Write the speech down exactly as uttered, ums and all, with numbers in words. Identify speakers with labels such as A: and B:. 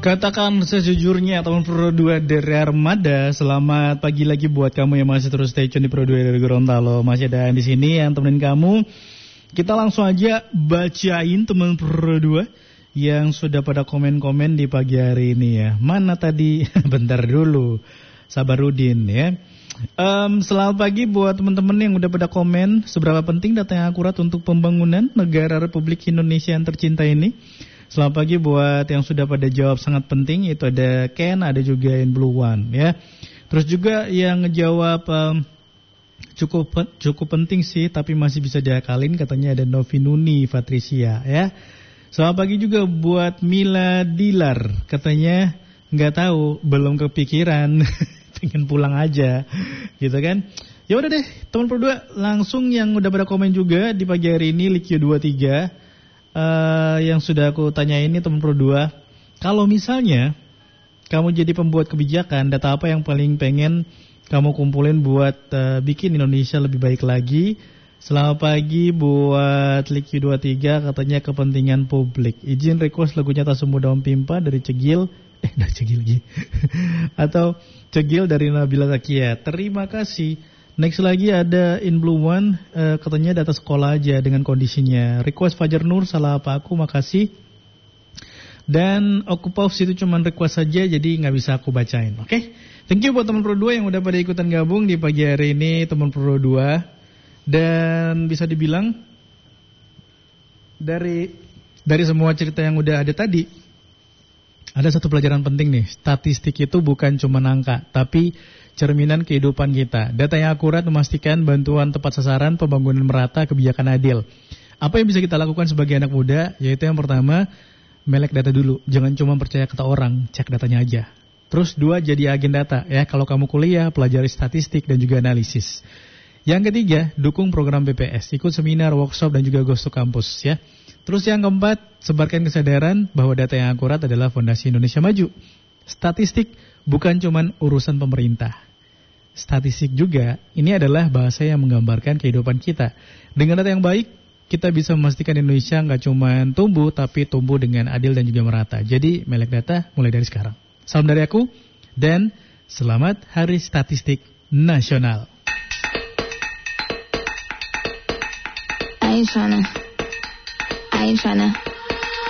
A: Katakan sejujurnya teman Pro dua dari Armada. Selamat pagi lagi buat kamu yang masih terus stay tune di Pro dua dari Gorontalo. Masih ada di sini yang temenin kamu. Kita langsung aja bacain teman Pro dua yang sudah pada komen-komen di pagi hari ini ya. Mana tadi? Bentar dulu. Sabarudin ya. Um, selamat pagi buat teman-teman yang udah pada komen. Seberapa penting data yang akurat untuk pembangunan negara Republik Indonesia yang tercinta ini? Selamat pagi buat yang sudah pada jawab sangat penting. Itu ada Ken, ada juga In Blue One ya. Terus juga yang ngejawab um, cukup cukup penting sih, tapi masih bisa diakalin. Katanya ada Novinuni Patricia ya. Selamat pagi juga buat Mila Dilar. Katanya nggak tahu, belum kepikiran, pengen pulang aja, gitu kan? Ya udah deh, teman berdua langsung yang udah pada komen juga di pagi hari ini Likio dua puluh tiga. Uh, yang sudah aku tanya ini teman Pro dua, kalau misalnya kamu jadi pembuat kebijakan, data apa yang paling pengen kamu kumpulin buat uh, bikin Indonesia lebih baik lagi? Selamat pagi buat Likio dua puluh tiga, katanya kepentingan publik. Izin request lagunya Tak Semu Daun Pimpa dari Cegil, eh dari Cegil lagi, atau Cegil dari Nabila Zakia. Terima kasih. Next lagi ada In Blue One, uh, katanya data sekolah aja dengan kondisinya. Request Fajar Nur, salah apa aku, makasih. Dan Okupaus itu cuma request saja, jadi nggak bisa aku bacain. Oke, okay? Thank you buat teman Pro dua yang udah pada ikutan gabung di pagi hari ini, teman Pro dua. Dan bisa dibilang dari dari semua cerita yang udah ada tadi, ada satu pelajaran penting nih. Statistik itu bukan cuma angka, tapi cerminan kehidupan kita. Data yang akurat memastikan bantuan tepat sasaran, pembangunan merata, kebijakan adil. Apa yang bisa kita lakukan sebagai anak muda? Yaitu yang pertama, melek data dulu. Jangan cuma percaya kata orang, cek datanya aja. Terus dua, jadi agen data. Ya, kalau kamu kuliah, pelajari statistik dan juga analisis. Yang ketiga, dukung program B P S. Ikut seminar, workshop, dan juga Ghost to Campus. Ya. Terus yang keempat, sebarkan kesadaran bahwa data yang akurat adalah fondasi Indonesia maju. Statistik bukan cuma urusan pemerintah. Statistik juga, ini adalah bahasa yang menggambarkan kehidupan kita. Dengan data yang baik, kita bisa memastikan Indonesia nggak cuma tumbuh, tapi tumbuh dengan adil dan juga merata. Jadi, melek data mulai dari sekarang. Salam dari aku, dan selamat Hari Statistik Nasional.
B: I ain't tryna, I ain't tryna